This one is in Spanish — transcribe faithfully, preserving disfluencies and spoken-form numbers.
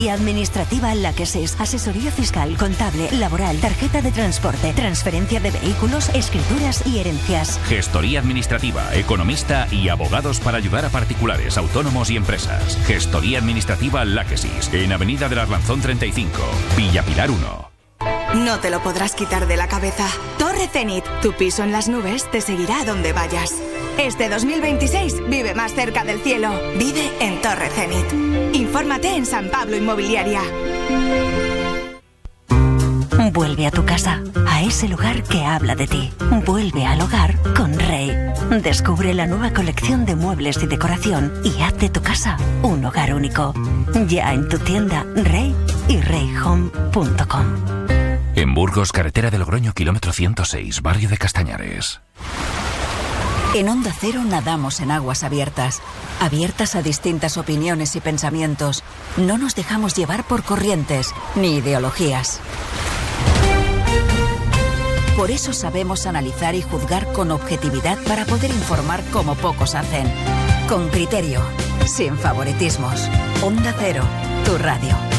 Y administrativa Láquesis, asesoría fiscal, contable, laboral, tarjeta de transporte, transferencia de vehículos, escrituras y herencias. Gestoría administrativa, economista y abogados para ayudar a particulares, autónomos y empresas. Gestoría administrativa Láquesis, en Avenida del Arlanzón treinta y cinco, Villa Pilar uno. No te lo podrás quitar de la cabeza. Torre Zenit, tu piso en las nubes te seguirá a donde vayas. Este dos mil veintiséis vive más cerca del cielo. Vive en Torre Zenit. Infórmate en San Pablo Inmobiliaria. Vuelve a tu casa, a ese lugar que habla de ti. Vuelve al hogar con Rey. Descubre la nueva colección de muebles y decoración y haz de tu casa un hogar único. Ya en tu tienda Rey y rey home punto com. En Burgos, carretera de Logroño, kilómetro ciento seis, barrio de Castañares. En Onda Cero nadamos en aguas abiertas, abiertas a distintas opiniones y pensamientos. No nos dejamos llevar por corrientes ni ideologías. Por eso sabemos analizar y juzgar con objetividad para poder informar como pocos hacen. Con criterio, sin favoritismos. Onda Cero, tu radio.